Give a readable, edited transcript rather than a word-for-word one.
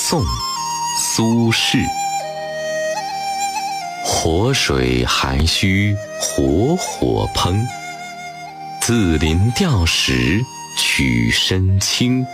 宋·苏轼。活水还需活火烹，自临钓时取身轻。